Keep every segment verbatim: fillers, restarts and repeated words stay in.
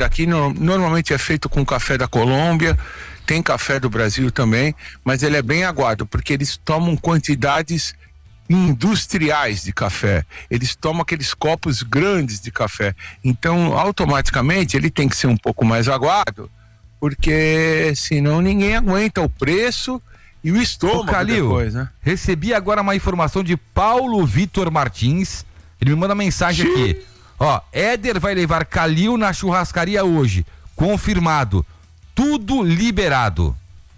daqui no, normalmente é feito com café da Colômbia, tem café do Brasil também, mas ele é bem aguado, porque eles tomam quantidades industriais de café, eles tomam aqueles copos grandes de café, então automaticamente ele tem que ser um pouco mais aguado, porque senão ninguém aguenta o preço e o estômago. Ô, Calil, depois, né? Recebi agora uma informação de Paulo Vitor Martins, ele me manda mensagem Sim. aqui, ó, Éder vai levar Calil na churrascaria hoje, confirmado, tudo liberado.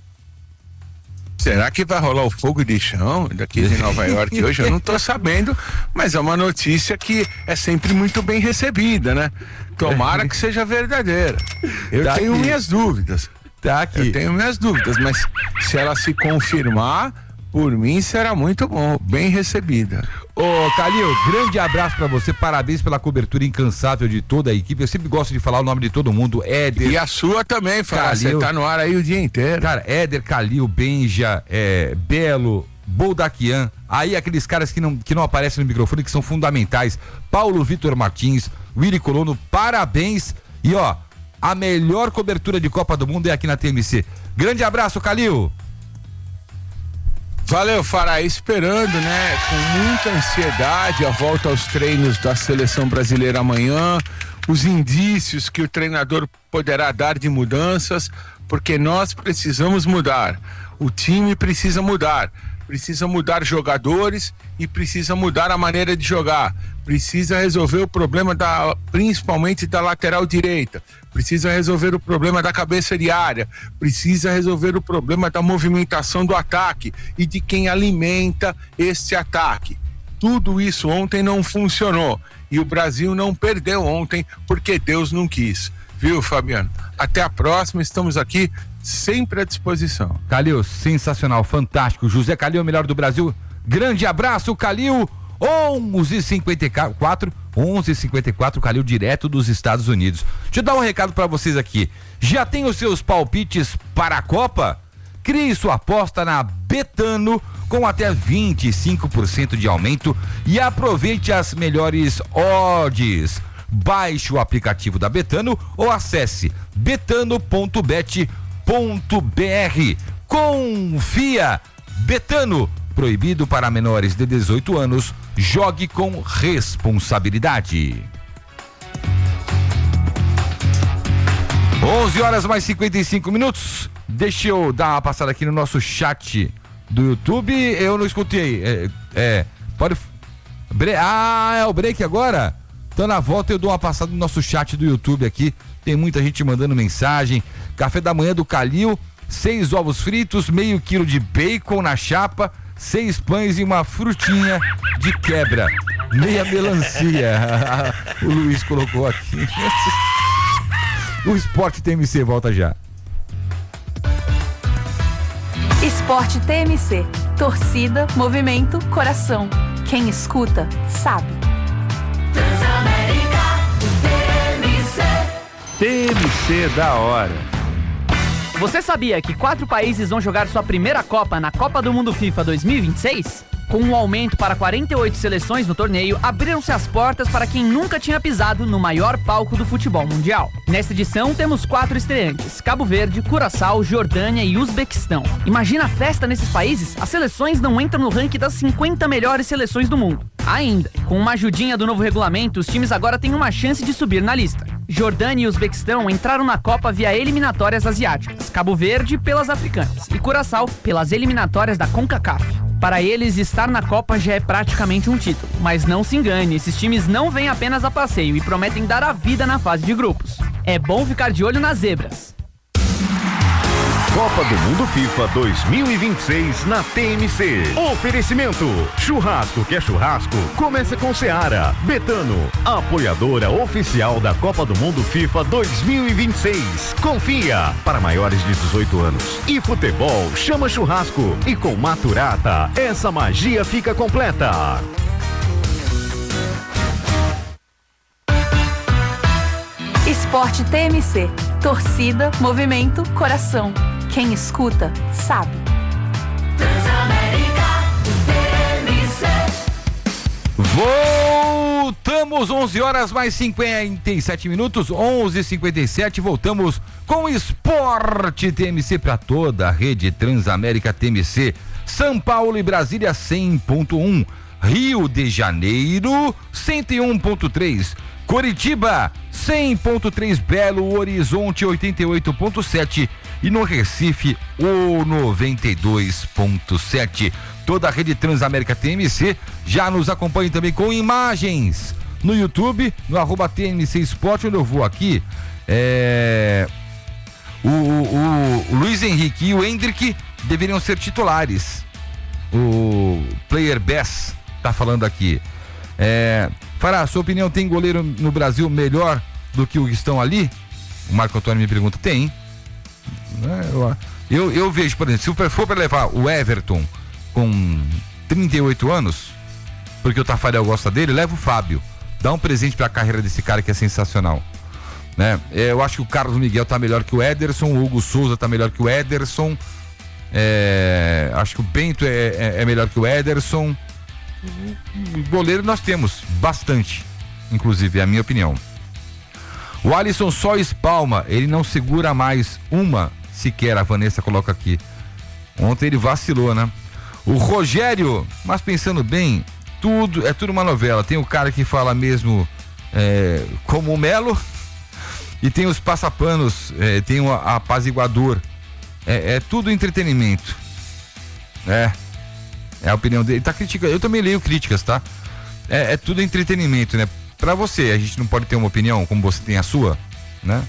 Será que vai rolar o fogo de chão daqui de Nova York hoje? Eu não tô sabendo, mas é uma notícia que é sempre muito bem recebida, né? Tomara que seja verdadeira. Eu tá tenho aqui. minhas dúvidas. Tá aqui. Eu tenho minhas dúvidas, mas se ela se confirmar, por mim será muito bom, bem recebida. Ô, Calil, grande abraço pra você, parabéns pela cobertura incansável de toda a equipe, eu sempre gosto de falar o nome de todo mundo, Éder. E a sua também, Fara, você tá no ar aí o dia inteiro. Cara, Éder, Calil, Benja, é, Belo, Boldaquian, aí aqueles caras que não, que não aparecem no microfone, que são fundamentais, Paulo Vitor Martins, Willy Colono, parabéns, e ó, a melhor cobertura de Copa do Mundo é aqui na T M C. Grande abraço, Calil. Valeu, Fará, esperando, né, com muita ansiedade a volta aos treinos da seleção brasileira amanhã, os indícios que o treinador poderá dar de mudanças, porque nós precisamos mudar, o time precisa mudar, precisa mudar jogadores e precisa mudar a maneira de jogar, precisa resolver o problema da, principalmente da lateral direita, precisa resolver o problema da cabeça de área, precisa resolver o problema da movimentação do ataque e de quem alimenta este ataque. Tudo isso ontem não funcionou e o Brasil não perdeu ontem porque Deus não quis. Viu, Fabiano? Até a próxima, estamos aqui sempre à disposição. Calil, sensacional, fantástico. José Calil, melhor do Brasil. Grande abraço, Calil. onze e cinquenta e quatro, onze e cinquenta e quatro, Calil direto dos Estados Unidos. Deixa eu dar um recado para vocês aqui. Já tem os seus palpites para a Copa? Crie sua aposta na Betano com até vinte e cinco por cento de aumento e aproveite as melhores odds. Baixe o aplicativo da Betano ou acesse betano ponto bet ponto br. Confia! Betano, proibido para menores de dezoito anos. Jogue com responsabilidade. onze horas mais cinquenta e cinco minutos. Deixa eu dar uma passada aqui no nosso chat do YouTube. Eu não escutei. É, é pode. Bre... Ah, é o break agora? Então na volta eu dou uma passada no nosso chat do YouTube aqui. Tem muita gente mandando mensagem. Café da manhã do Calil. Seis ovos fritos, meio quilo de bacon na chapa, seis pães e uma frutinha de quebra. Meia melancia. O Luiz colocou aqui. O Esporte T M C volta já. Esporte T M C. Torcida, movimento, coração. Quem escuta, sabe. Transamérica T M C. T M C da hora. Você sabia que quatro países vão jogar sua primeira Copa na Copa do Mundo FIFA dois mil e vinte e seis? Com um aumento para quarenta e oito seleções no torneio, abriram-se as portas para quem nunca tinha pisado no maior palco do futebol mundial. Nesta edição, temos quatro estreantes: Cabo Verde, Curaçao, Jordânia e Uzbequistão. Imagina a festa nesses países? As seleções não entram no ranking das cinquenta melhores seleções do mundo. Ainda, com uma ajudinha do novo regulamento, os times agora têm uma chance de subir na lista. Jordânia e Uzbequistão entraram na Copa via eliminatórias asiáticas, Cabo Verde pelas africanas e Curaçao pelas eliminatórias da CONCACAF. Para eles, estar na Copa já é praticamente um título. Mas não se engane, esses times não vêm apenas a passeio e prometem dar a vida na fase de grupos. É bom ficar de olho nas zebras. Copa do Mundo FIFA dois mil e vinte e seis na T M C. Oferecimento: churrasco que é churrasco, começa com Seara. Betano, apoiadora oficial da Copa do Mundo FIFA dois mil e vinte e seis. Confia, para maiores de dezoito anos. E futebol chama churrasco. E com Maturata, essa magia fica completa. Esporte T M C. Torcida, movimento, coração. Quem escuta, sabe. Transamérica T M C. Voltamos, onze horas mais cinquenta e sete minutos, onze e cinquenta e sete, voltamos com Esporte T M C para toda a rede Transamérica T M C. São Paulo e Brasília cem ponto um, Rio de Janeiro cento e um ponto três, Coritiba cem ponto três, Belo Horizonte oitenta e oito ponto sete e no Recife o noventa e dois ponto sete. Toda a rede Transamérica T M C já nos acompanha também com imagens no YouTube, no arroba T M C Esporte, onde eu vou aqui. É... O, o, o Luiz Henrique e o Hendrick deveriam ser titulares. O Player Best tá falando aqui. É... Fará, sua opinião, tem goleiro no Brasil melhor do que o que estão ali? O Marco Antônio me pergunta, tem. Eu, eu, eu vejo, por exemplo, se for para levar o Everton com trinta e oito anos, porque o Tafarel gosta dele, leva o Fábio. Dá um presente para a carreira desse cara que é sensacional, né? Eu acho que o Carlos Miguel tá melhor que o Ederson, o Hugo Souza tá melhor que o Ederson, é, acho que o Bento é, é, é melhor que o Ederson. Goleiro nós temos bastante, inclusive, é a minha opinião. O Alisson só espalma, ele não segura mais uma sequer, a Vanessa coloca aqui. Ontem ele vacilou, né? O Rogério, mas pensando bem, tudo é tudo uma novela. Tem o cara que fala mesmo é, como o Melo e tem os passapanos, é, tem o apaziguador. É, é tudo entretenimento. É, é a opinião dele. Tá criticando. Eu também leio críticas, tá? É, é tudo entretenimento, né? Pra você, a gente não pode ter uma opinião como você tem a sua, né?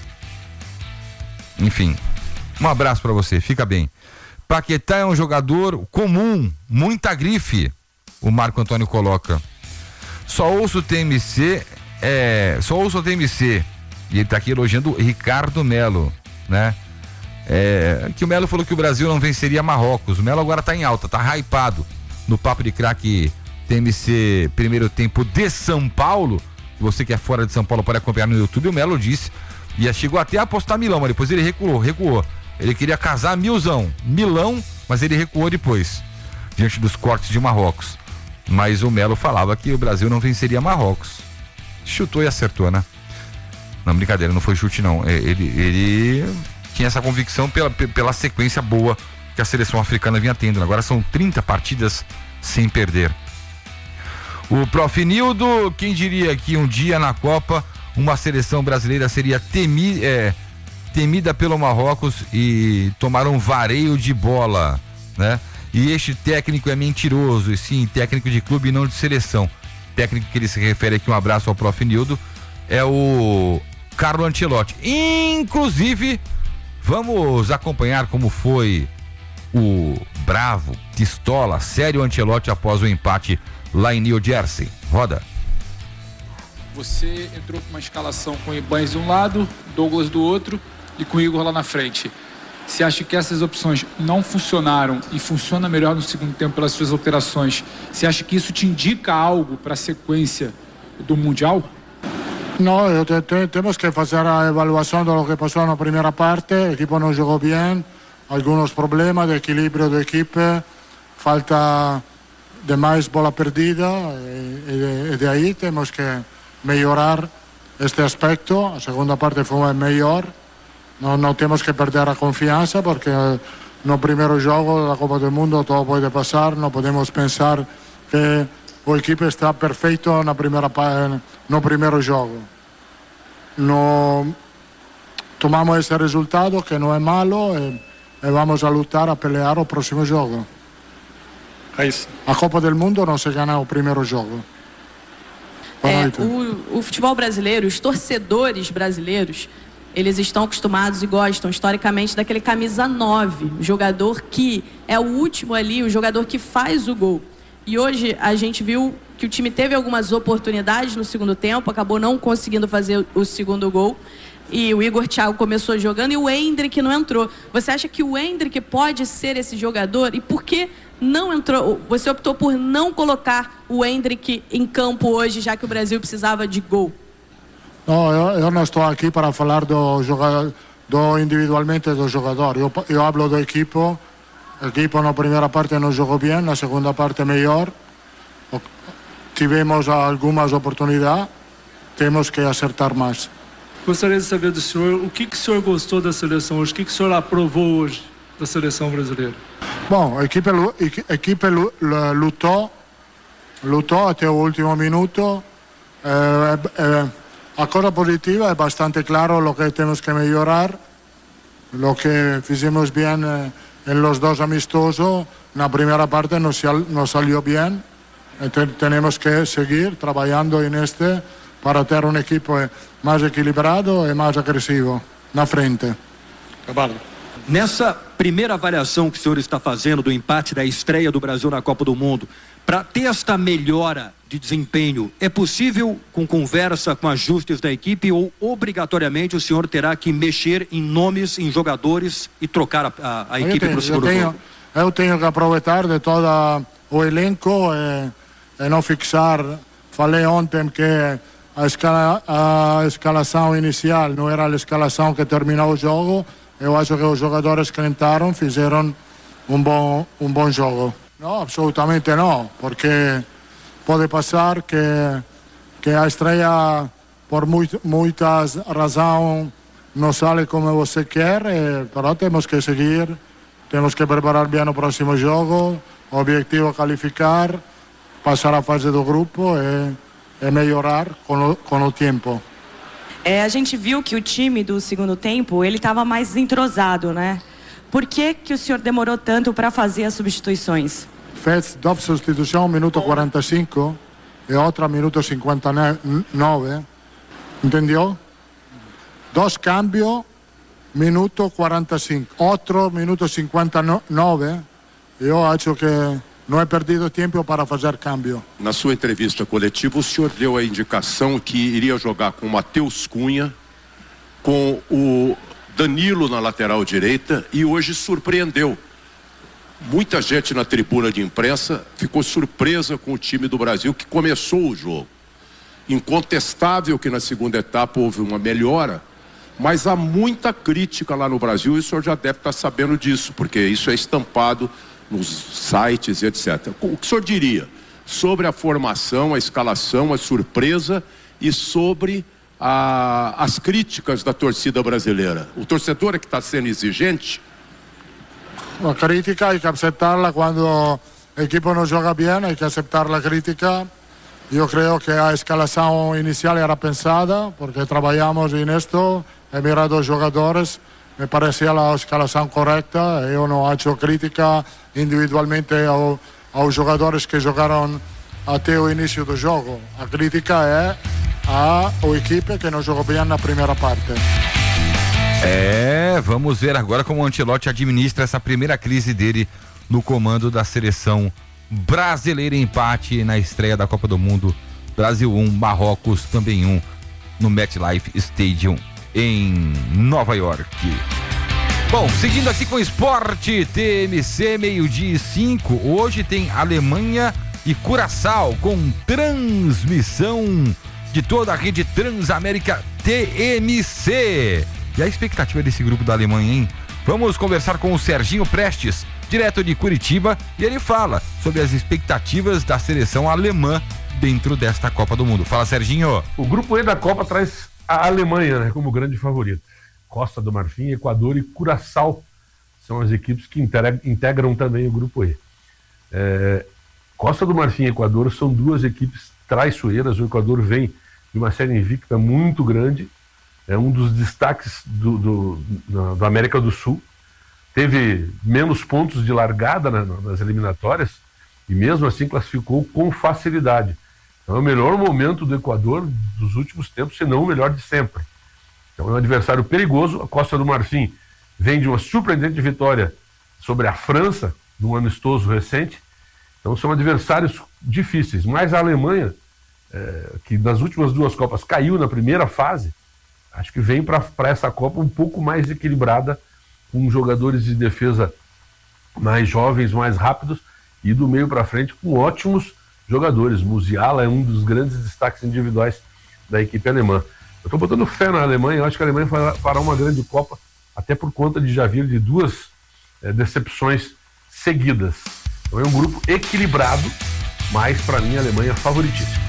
Enfim, um abraço pra você, fica bem. Paquetá é um jogador comum, muita grife, o Marco Antônio coloca. Só ouço o T M C, é, só ouço o T M C, e ele tá aqui elogiando o Ricardo Melo, né? É, que o Melo falou que o Brasil não venceria Marrocos. O Melo agora tá em alta, tá hypado no Papo de Craque T M C primeiro tempo de São Paulo. Você que é fora de São Paulo pode acompanhar no YouTube. O Melo disse, e chegou até a apostar Milão, mas depois ele recuou, recuou. Ele queria casar milzão, Milão, mas ele recuou depois, diante dos cortes de Marrocos. Mas o Melo falava que o Brasil não venceria Marrocos. Chutou e acertou, né? Não, brincadeira, não foi chute não. Ele, ele tinha essa convicção pela, pela sequência boa que a seleção africana vinha tendo. Agora são trinta partidas sem perder. O Prof. Nildo, quem diria que um dia na Copa uma seleção brasileira seria temi, é, temida pelo Marrocos e tomar um vareio de bola, né? E este técnico é mentiroso, e sim, técnico de clube e não de seleção. Técnico que ele se refere aqui, um abraço ao Prof. Nildo, é o Carlo Ancelotti. Inclusive, vamos acompanhar como foi o bravo, pistola, sério Ancelotti após o empate lá em New Jersey. Roda. Você entrou com uma escalação com o Ibanez de um lado, Douglas do outro e com o Igor lá na frente. Você acha que essas opções não funcionaram e funciona melhor no segundo tempo pelas suas alterações? Você acha que isso te indica algo para a sequência do Mundial? No, yo te, te, tenemos que hacer la evaluación de lo que pasó en la primera parte. El equipo no jugó bien, algunos problemas de equilibrio de equipo, falta de más bola perdida y, y, de, y de ahí tenemos que mejorar este aspecto. La segunda parte fue mejor, no, no tenemos que perder la confianza porque no primero juego de la Copa del Mundo todo puede pasar, no podemos pensar que el equipo está perfecto en la primera parte, no primero juego. No tomamos ese resultado que no es malo y, y vamos a luchar a pelear el próximo juego. É isso. A Copa del Mundo não se ganha o primeiro jogo. É, o, o futebol brasileiro, os torcedores brasileiros, eles estão acostumados e gostam historicamente daquele camisa nove, o jogador que é o último ali, o jogador que faz o gol. E hoje a gente viu que o time teve algumas oportunidades no segundo tempo, acabou não conseguindo fazer o segundo gol. E o Igor Thiago começou jogando e o Hendrick não entrou. Você acha que o Hendrick pode ser esse jogador? E por que não entrou? Você optou por não colocar o Hendrick em campo hoje, já que o Brasil precisava de gol? Não, eu, eu não estou aqui para falar do jogador, do individualmente do jogador. Eu, eu hablo do equipo. O equipo na primeira parte não jogou bem, na segunda parte melhor. tivemos algumas oportunidades, temos que acertar mais. Gostaria de saber do senhor o que, que o senhor gostou da seleção hoje, o que, que o senhor aprovou hoje da seleção brasileira? Bom, a equipe, a equipe lutou, lutou até o último minuto. Eh, eh, a cosa positiva é bastante claro o que temos que melhorar, o que fizemos bem eh, em los dos amistosos. Na primeira parte nos, nos salió bem, eh, temos que seguir trabalhando neste para ter um equipo mais equilibrado e mais agressivo na frente. Caballo. Nessa primeira avaliação que o senhor está fazendo do empate da estreia do Brasil na Copa do Mundo, para ter esta melhora de desempenho, é possível com conversa, com ajustes da equipe, ou obrigatoriamente o senhor terá que mexer em nomes, em jogadores e trocar a, a, a equipe para o segundo tenho, jogo? Eu tenho que aproveitar de todo o elenco e, e não fixar. Falei ontem que a, escala, a escalação inicial não era a escalação que terminou o jogo. Eu acho que os jogadores que entraram fizeram um bom, um bom jogo. Não, absolutamente não, porque pode passar que, que a estreia, por muito, muitas razões, não sai como você quer, e, mas temos que seguir, temos que preparar bem o próximo jogo, o objetivo é qualificar, passar a fase do grupo e, e melhorar com o, com o tempo. É, a gente viu que o time do segundo tempo, ele estava mais entrosado, né? Por que que o senhor demorou tanto para fazer as substituições? Fez duas substituições, minuto quarenta e cinco e outra minuto cinquenta e nove, entendeu? Dois cambios, minuto quarenta e cinco, outro minuto cinquenta e nove, eu acho que não é perdido tempo para fazer câmbio. Na sua entrevista coletiva, o senhor deu a indicação que iria jogar com o Matheus Cunha, com o Danilo na lateral direita, e hoje surpreendeu. Muita gente na tribuna de imprensa ficou surpresa com o time do Brasil que começou o jogo. Incontestável que na segunda etapa houve uma melhora, mas há muita crítica lá no Brasil e o senhor já deve estar sabendo disso, porque isso é estampado nos sites e etcétera. O que o senhor diria sobre a formação, a escalação, a surpresa e sobre a, as críticas da torcida brasileira? O torcedor é que está sendo exigente? A crítica hay que aceptarla quando o equipo não joga bem, hay que aceptar a crítica. Eu creio que a escalação inicial era pensada, porque trabalhamos nisto, he mirado os jogadores, me parecia a escalação correta. Eu não acho crítica individualmente ao, aos jogadores que jogaram até o início do jogo. A crítica é a equipe que não jogou bem na primeira parte. É, vamos ver agora como o Ancelotti administra essa primeira crise dele no comando da seleção brasileira. Empate na estreia da Copa do Mundo. Brasil um, Marrocos também um, no MetLife Stadium em Nova York. Bom, seguindo aqui com o esporte, T M C, meio-dia e cinco. Hoje tem Alemanha e Curaçao com transmissão de toda a rede Transamérica T M C. E a expectativa desse grupo da Alemanha, hein? Vamos conversar com o Serginho Prestes, direto de Curitiba, e ele fala sobre as expectativas da seleção alemã dentro desta Copa do Mundo. Fala, Serginho. O grupo E da Copa traz a Alemanha, né, como grande favorito. Costa do Marfim, Equador e Curaçao são as equipes que integram também o grupo E. É, Costa do Marfim e Equador são duas equipes traiçoeiras. O Equador vem de uma série invicta muito grande. É um dos destaques do, do, do, do América do Sul. Teve menos pontos de largada na, nas eliminatórias e mesmo assim classificou com facilidade. Então é o melhor momento do Equador dos últimos tempos, se não o melhor de sempre. Então é um adversário perigoso. A Costa do Marfim vem de uma surpreendente vitória sobre a França, num amistoso recente. Então são adversários difíceis. Mas a Alemanha, é, que nas últimas duas Copas caiu na primeira fase, acho que vem para essa Copa um pouco mais equilibrada, com jogadores de defesa mais jovens, mais rápidos, e do meio para frente com ótimos jogadores. Musiala é um dos grandes destaques individuais da equipe alemã. Eu estou botando fé na Alemanha. Eu acho que a Alemanha fará uma grande Copa, até por conta de já vir de duas é, decepções seguidas. Então é um grupo equilibrado, mas para mim a Alemanha é favoritíssima.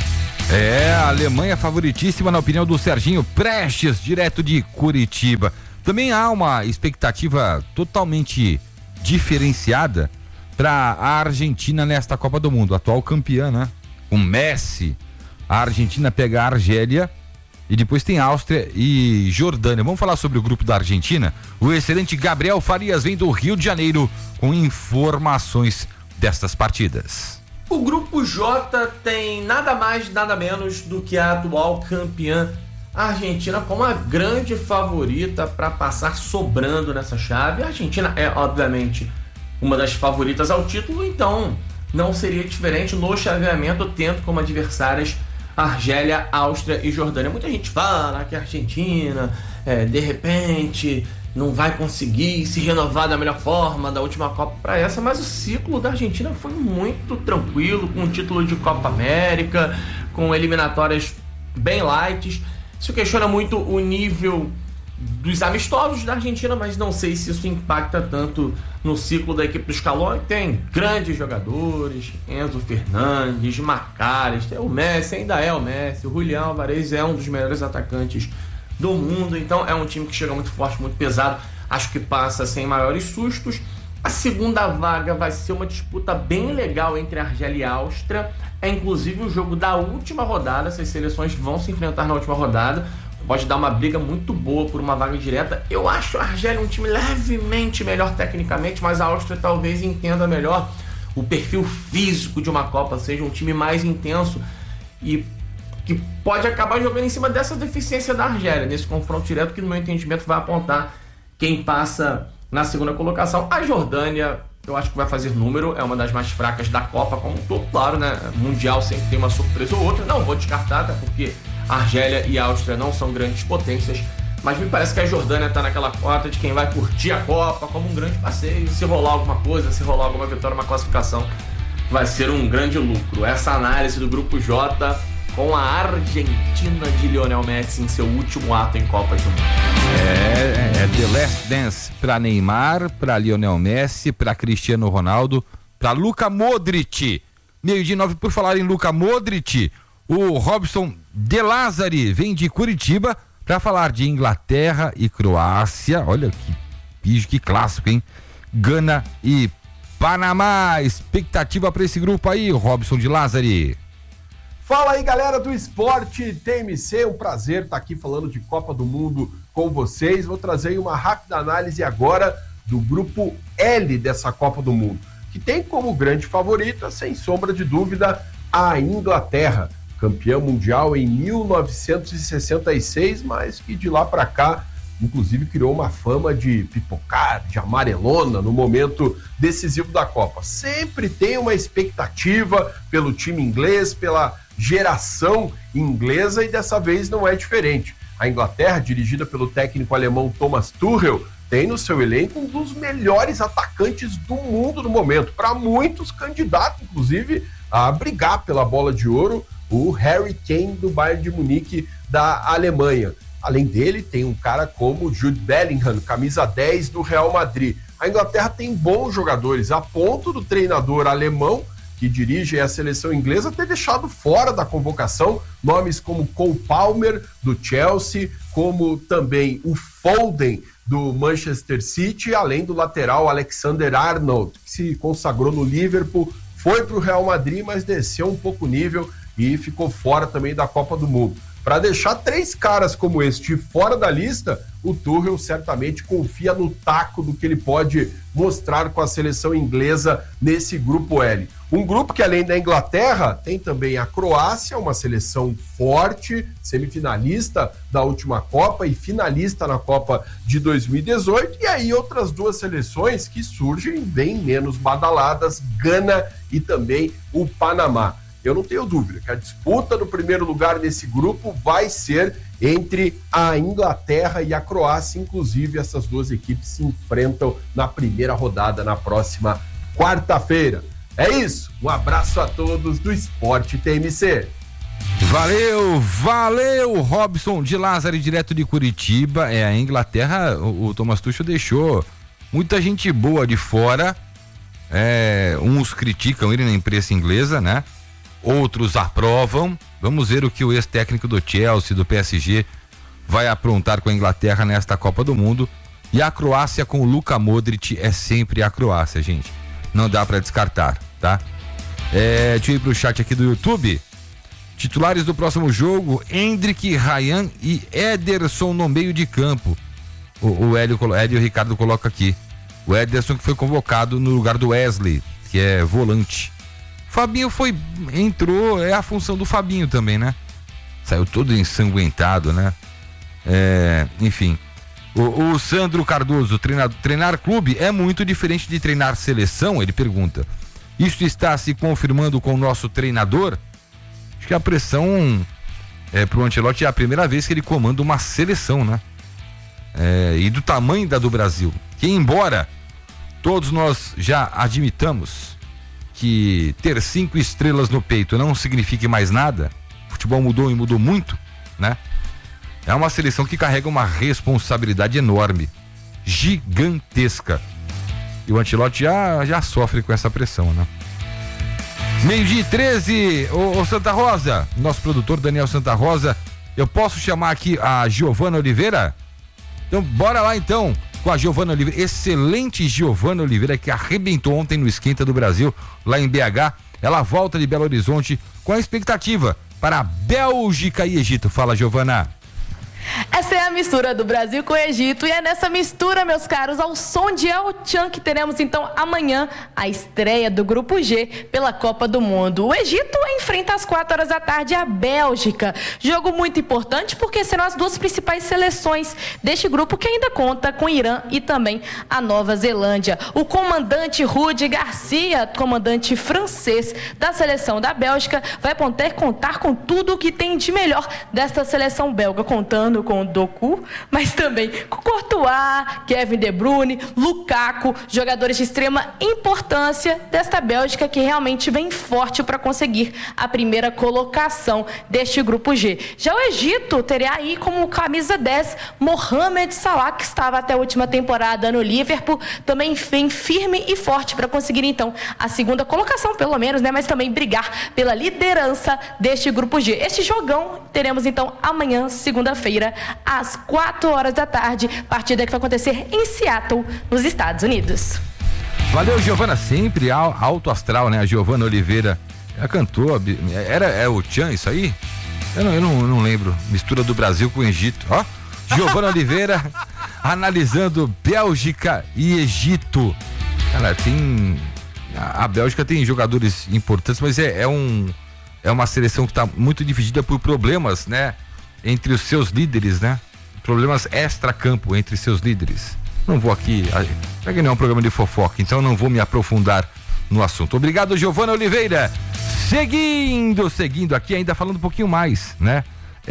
É, a Alemanha favoritíssima na opinião do Serginho Prestes, direto de Curitiba. Também há uma expectativa totalmente diferenciada para a Argentina nesta Copa do Mundo, atual campeã, né? O Messi. A Argentina pega a Argélia e depois tem Áustria e Jordânia. Vamos falar sobre o grupo da Argentina? O excelente Gabriel Farias vem do Rio de Janeiro com informações destas partidas. O grupo J tem nada mais, nada menos do que a atual campeã Argentina como a grande favorita para passar sobrando nessa chave. A Argentina é, obviamente, uma das favoritas ao título, então não seria diferente no chaveamento, tendo como adversárias Argélia, Áustria e Jordânia. Muita gente fala que a Argentina, é, de repente, não vai conseguir se renovar da melhor forma da última Copa para essa, mas o ciclo da Argentina foi muito tranquilo, com o título de Copa América, com eliminatórias bem light. Isso questiona muito o nível dos amistosos da Argentina, mas não sei se isso impacta tanto no ciclo da equipe do Scaloni. Tem grandes jogadores, Enzo Fernandes, Macares, tem o Messi, ainda é o Messi, o Julián Álvarez é um dos melhores atacantes do mundo, então é um time que chega muito forte, muito pesado, acho que passa sem maiores sustos. A segunda vaga vai ser uma disputa bem legal entre Argélia e Áustria, é inclusive o jogo da última rodada, essas seleções vão se enfrentar na última rodada, pode dar uma briga muito boa por uma vaga direta. Eu acho a Argélia um time levemente melhor tecnicamente, mas a Áustria talvez entenda melhor o perfil físico de uma Copa, seja um time mais intenso e que pode acabar jogando em cima dessa deficiência da Argélia, nesse confronto direto que no meu entendimento vai apontar quem passa na segunda colocação. A Jordânia, eu acho que vai fazer número, é uma das mais fracas da Copa como um todo, claro, né? Mundial sempre tem uma surpresa ou outra, não vou descartar, até porque Argélia e Áustria não são grandes potências, mas me parece que a Jordânia tá naquela cota de quem vai curtir a Copa como um grande passeio, se rolar alguma coisa, se rolar alguma vitória, uma classificação, vai ser um grande lucro. Essa análise do Grupo J com a Argentina de Lionel Messi em seu último ato em Copas do Mundo. É, é The Last Dance para Neymar, para Lionel Messi, para Cristiano Ronaldo, para Luka Modric. Meio de nove, por falar em Luka Modric, o Robson De Lázari vem de Curitiba para falar de Inglaterra e Croácia. Olha que bicho, que clássico, hein? Gana e Panamá. Expectativa para esse grupo aí, Robson De Lázari. Fala aí, galera do Esporte T M C, um prazer estar aqui falando de Copa do Mundo com vocês. Vou trazer uma rápida análise agora do grupo L dessa Copa do Mundo, que tem como grande favorita, sem sombra de dúvida, a Inglaterra, campeã mundial em mil novecentos e sessenta e seis, mas que de lá para cá, inclusive, criou uma fama de pipocar, de amarelona no momento decisivo da Copa. Sempre tem uma expectativa pelo time inglês, pela geração inglesa, e dessa vez não é diferente. A Inglaterra, dirigida pelo técnico alemão Thomas Tuchel, tem no seu elenco um dos melhores atacantes do mundo no momento, para muitos candidatos, inclusive, a brigar pela bola de ouro, o Harry Kane do Bayern de Munique da Alemanha. Além dele, tem um cara como Jude Bellingham, camisa dez do Real Madrid. A Inglaterra tem bons jogadores, a ponto do treinador alemão, que dirige a seleção inglesa, ter deixado fora da convocação nomes como Cole Palmer, do Chelsea, como também o Foden, do Manchester City, além do lateral Alexander Arnold, que se consagrou no Liverpool, foi para o Real Madrid, mas desceu um pouco o nível e ficou fora também da Copa do Mundo. Para deixar três caras como este fora da lista, o Tuchel certamente confia no taco do que ele pode mostrar com a seleção inglesa nesse grupo L. Um grupo que, além da Inglaterra, tem também a Croácia, uma seleção forte, semifinalista da última Copa e finalista na Copa de dois mil e dezoito, e aí outras duas seleções que surgem bem menos badaladas, Gana e também o Panamá. Eu não tenho dúvida que a disputa do primeiro lugar nesse grupo vai ser entre a Inglaterra e a Croácia. Inclusive, essas duas equipes se enfrentam na primeira rodada na próxima quarta-feira. É isso, um abraço a todos do Esporte T M C. Valeu, valeu, Robson de Lázari, direto de Curitiba. É, a Inglaterra, o, o Thomas Tuchel deixou muita gente boa de fora É, uns criticam ele na imprensa inglesa, né? Outros aprovam. Vamos ver o que o ex-técnico do Chelsea, do P S G, vai aprontar com a Inglaterra nesta Copa do Mundo. E a Croácia com o Luka Modric é sempre a Croácia, gente. Não dá pra descartar, tá? É, deixa eu ir pro chat aqui do YouTube. Titulares do próximo jogo: Endrick, Ryan e Ederson no meio de campo. O, o Hélio, Hélio Ricardo coloca aqui. O Ederson que foi convocado no lugar do Wesley, que é volante. Fabinho foi, entrou, é a função do Fabinho também, né? Saiu todo ensanguentado, né? É, enfim. O, o Sandro Cardoso, treinar, treinar clube é muito diferente de treinar seleção, ele pergunta. Isso está se confirmando com o nosso treinador? Acho que a pressão é, pro Ancelotti é a primeira vez que ele comanda uma seleção, né? É, e do tamanho da do Brasil. Que embora todos nós já admitamos que ter cinco estrelas no peito não signifique mais nada, o futebol mudou e mudou muito, né? É uma seleção que carrega uma responsabilidade enorme, gigantesca. E o Ancelotti já, já sofre com essa pressão, né? Meio-dia e treze, ô, ô Santa Rosa, nosso produtor Daniel Santa Rosa, eu posso chamar aqui a Giovana Oliveira? Então bora lá então com a Giovana Oliveira, excelente Giovana Oliveira, que arrebentou ontem no Esquenta do Brasil, lá em B H. Ela volta de Belo Horizonte com a expectativa para a Bélgica e Egito. Fala, Giovana. Essa é a mistura do Brasil com o Egito, e é nessa mistura, meus caros, ao som de El Chan, que teremos então amanhã a estreia do Grupo G pela Copa do Mundo. O Egito enfrenta às quatro horas da tarde a Bélgica. Jogo muito importante porque serão as duas principais seleções deste grupo, que ainda conta com o Irã e também a Nova Zelândia. O comandante Rudi Garcia, comandante francês da seleção da Bélgica, vai poder contar com tudo o que tem de melhor desta seleção belga, contando com o Doku, mas também com Courtois, Kevin De Bruyne, Lukaku, jogadores de extrema importância desta Bélgica, que realmente vem forte para conseguir a primeira colocação deste Grupo G. Já o Egito teria aí como camisa dez Mohamed Salah, que estava até a última temporada no Liverpool, também vem firme e forte para conseguir então a segunda colocação, pelo menos, né? Mas também brigar pela liderança deste Grupo G. Este jogão teremos então amanhã, segunda-feira, às quatro horas da tarde, partida que vai acontecer em Seattle, nos Estados Unidos. Valeu, Giovana, sempre alto astral, né? A Giovana Oliveira, ela cantou, era é o Chan isso aí? Eu não, eu não, eu não lembro. Mistura do Brasil com o Egito. Ó, Giovana Oliveira analisando Bélgica e Egito. Cara, tem a, a Bélgica tem jogadores importantes, mas é, é um é uma seleção que está muito dividida por problemas, né? Entre os seus líderes, né? Problemas extra-campo entre seus líderes. Não vou aqui, já que não é um programa de fofoca, então não vou me aprofundar no assunto. Obrigado, Giovana Oliveira. Seguindo, seguindo aqui, ainda falando um pouquinho mais, né?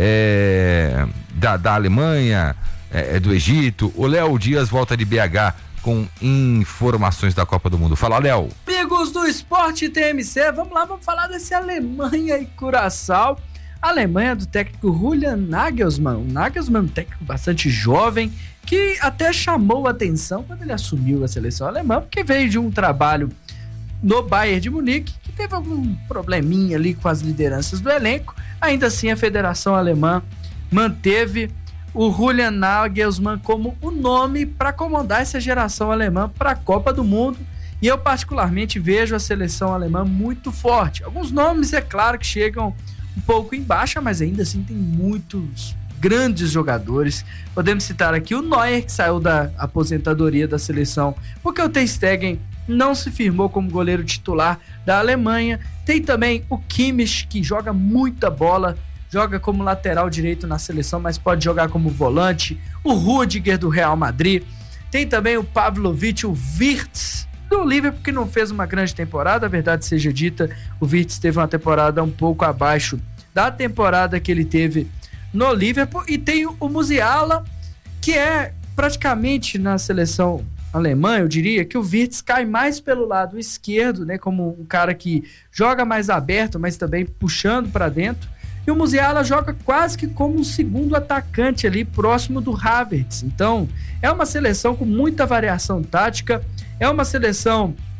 É, da, da Alemanha, é, do Egito. O Léo Dias volta de B H com informações da Copa do Mundo. Fala, Léo. Amigos do Esporte T M C, vamos lá, vamos falar desse Alemanha e Curaçao. A Alemanha do técnico Julian Nagelsmann, um Nagelsmann, um técnico bastante jovem, que até chamou a atenção quando ele assumiu a seleção alemã, porque veio de um trabalho no Bayern de Munique, que teve algum probleminha ali com as lideranças do elenco. Ainda assim, a Federação Alemã manteve o Julian Nagelsmann como o nome para comandar essa geração alemã para a Copa do Mundo. E eu particularmente vejo a seleção alemã muito forte. Alguns nomes, é claro, que chegam um pouco em baixa, mas ainda assim tem muitos grandes jogadores. Podemos citar aqui o Neuer, que saiu da aposentadoria da seleção porque o Ter Stegen não se firmou como goleiro titular da Alemanha. Tem também o Kimmich, que joga muita bola, joga como lateral direito na seleção, mas pode jogar como volante. O Rudiger, do Real Madrid. Tem também o Pavlovic, o Wirtz, do Liverpool, que não fez uma grande temporada, a verdade seja dita. O Wirtz teve uma temporada um pouco abaixo da temporada que ele teve no Liverpool. E tem o Musiala, que é praticamente na seleção alemã, eu diria que o Wirtz cai mais pelo lado esquerdo, né, como um cara que joga mais aberto, mas também puxando para dentro. E o Musiala joga quase que como um segundo atacante ali, próximo do Havertz. Então, é uma seleção com muita variação tática, é uma seleção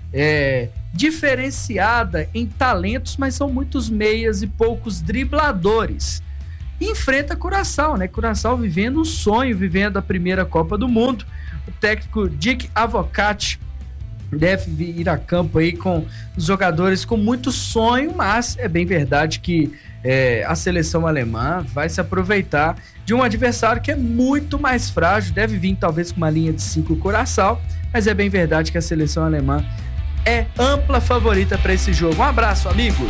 é, diferenciada em talentos, mas são muitos meias e poucos dribladores. E enfrenta Curaçao, né? Curaçao vivendo um sonho, vivendo a primeira Copa do Mundo. O técnico Dick Advocaat deve ir a campo aí com os jogadores com muito sonho, mas é bem verdade que é, a seleção alemã vai se aproveitar de um adversário que é muito mais frágil, deve vir talvez com uma linha de cinco Curaçao, mas é bem verdade que a seleção alemã é ampla favorita para esse jogo. Um abraço, amigos!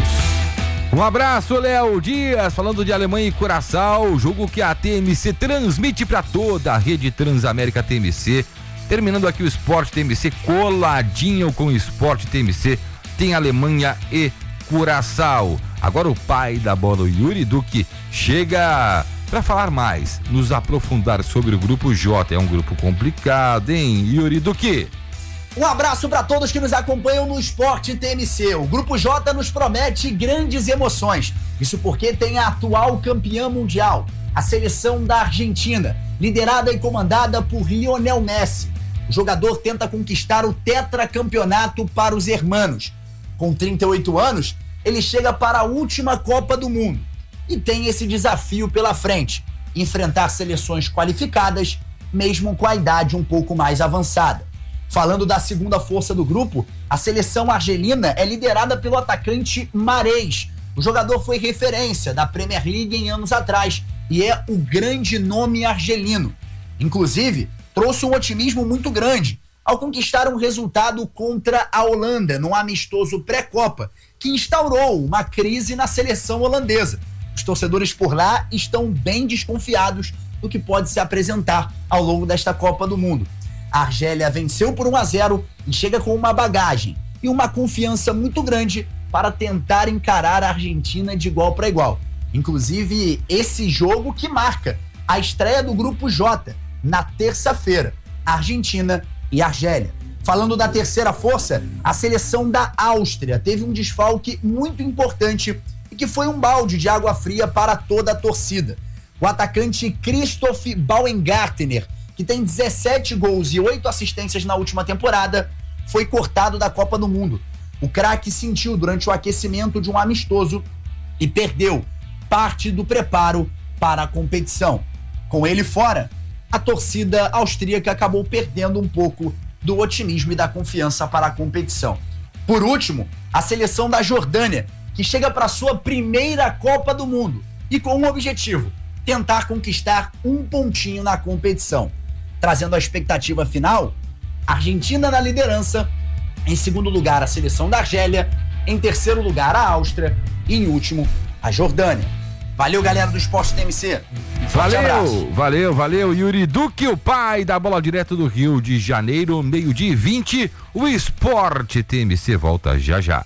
Um abraço, Léo Dias, falando de Alemanha e Curaçao, jogo que a T M C transmite para toda a rede Transamérica T M C. Terminando aqui o Esporte T M C, coladinho com o Esporte T M C, tem Alemanha e Curaçao. Agora o pai da bola, o Yuri Duque, chega para falar mais, nos aprofundar sobre o grupo J. É um grupo complicado, hein, Yuri Duque? Um abraço para todos que nos acompanham no Esporte T M C. O Grupo J nos promete grandes emoções. Isso porque tem a atual campeã mundial, a seleção da Argentina, liderada e comandada por Lionel Messi. O jogador tenta conquistar o tetracampeonato para os hermanos. Com trinta e oito anos, ele chega para a última Copa do Mundo e tem esse desafio pela frente: enfrentar seleções qualificadas, mesmo com a idade um pouco mais avançada. Falando da segunda força do grupo, a seleção argelina é liderada pelo atacante Mahrez. O jogador foi referência da Premier League em anos atrás e é o grande nome argelino. Inclusive, trouxe um otimismo muito grande ao conquistar um resultado contra a Holanda, num amistoso pré-Copa, que instaurou uma crise na seleção holandesa. Os torcedores por lá estão bem desconfiados do que pode se apresentar ao longo desta Copa do Mundo. A Argélia venceu por um a zero e chega com uma bagagem e uma confiança muito grande para tentar encarar a Argentina de igual para igual. Inclusive, esse jogo que marca a estreia do Grupo J na terça-feira, Argentina e Argélia. Falando da terceira força, a seleção da Áustria teve um desfalque muito importante e que foi um balde de água fria para toda a torcida. O atacante Christoph Baumgartner, que tem dezessete gols e oito assistências na última temporada, foi cortado da Copa do Mundo. O craque sentiu durante o aquecimento de um amistoso e perdeu parte do preparo para a competição. Com ele fora, a torcida austríaca acabou perdendo um pouco do otimismo e da confiança para a competição. Por último, a seleção da Jordânia, que chega para sua primeira Copa do Mundo e com um objetivo: tentar conquistar um pontinho na competição. Trazendo a expectativa final, Argentina na liderança, em segundo lugar a seleção da Argélia, em terceiro lugar a Áustria e em último a Jordânia. Valeu, galera do Esporte T M C. Valeu, abraço. valeu, valeu, Yuri Duque, o pai da bola direto do Rio de Janeiro, meio-dia e vinte, o Esporte T M C volta já já.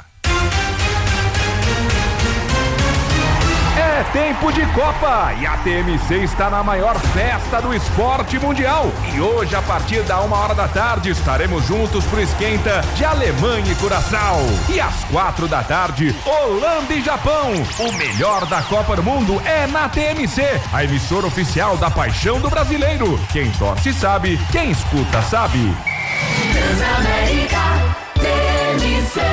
É tempo de Copa e a T M C está na maior festa do esporte mundial. E hoje, a partir da uma hora da tarde, estaremos juntos pro esquenta de Alemanha e Curaçao. E às quatro da tarde, Holanda e Japão. O melhor da Copa do Mundo é na T M C, a emissora oficial da paixão do brasileiro. Quem torce sabe, quem escuta sabe. Transamérica T M C.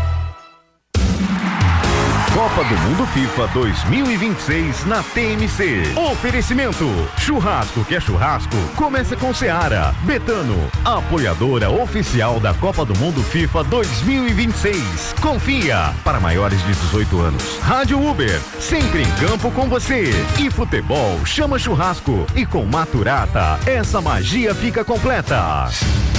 Copa do Mundo FIFA dois mil e vinte e seis na T M C. Oferecimento: churrasco que é churrasco, começa com Seara. Betano, apoiadora oficial da Copa do Mundo FIFA dois mil e vinte e seis. Confia, para maiores de dezoito anos. Rádio Uber, sempre em campo com você. E futebol chama churrasco. E com Maturata, essa magia fica completa.